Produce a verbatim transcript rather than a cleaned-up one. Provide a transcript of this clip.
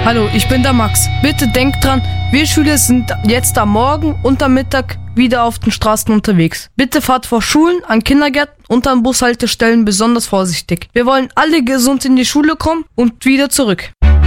Hallo, ich bin der Max. Bitte denkt dran, wir Schüler sind jetzt am Morgen und am Mittag wieder auf den Straßen unterwegs. Bitte fahrt vor Schulen, an Kindergärten und an Bushaltestellen besonders vorsichtig. Wir wollen alle gesund in die Schule kommen und wieder zurück.